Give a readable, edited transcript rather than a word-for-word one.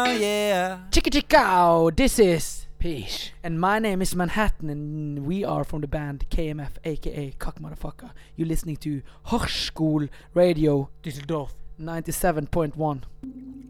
yeah. Chicka chicka, this is Peace. And my name is Manhattan, and we are from the band KMF, aka Cock Motherfucker. You're listening to Hochschul Radio Düsseldorf 97.1.